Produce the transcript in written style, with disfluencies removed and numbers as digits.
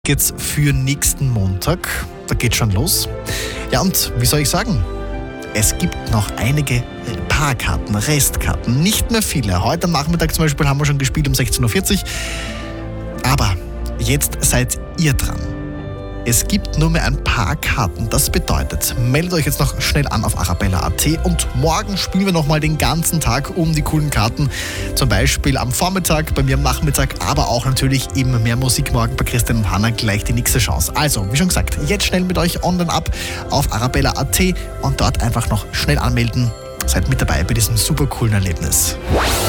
Geht's für nächsten Montag. Da geht's schon los. Ja, und wie soll ich sagen? Es gibt noch einige Paarkarten, Restkarten, nicht mehr viele. Heute am Nachmittag zum Beispiel haben wir schon gespielt um 16.40 Uhr. Aber jetzt seid ihr dran. Es gibt nur mehr ein paar Karten. Das bedeutet, meldet euch jetzt noch schnell an auf arabella.at und morgen spielen wir nochmal den ganzen Tag um die coolen Karten. Zum Beispiel am Vormittag, bei mir am Nachmittag, aber auch natürlich im Mehr Musik morgen bei Christian und Hanna gleich die nächste Chance. Also, wie schon gesagt, jetzt schnell mit euch online ab auf arabella.at und dort einfach noch schnell anmelden. Seid mit dabei bei diesem super coolen Erlebnis.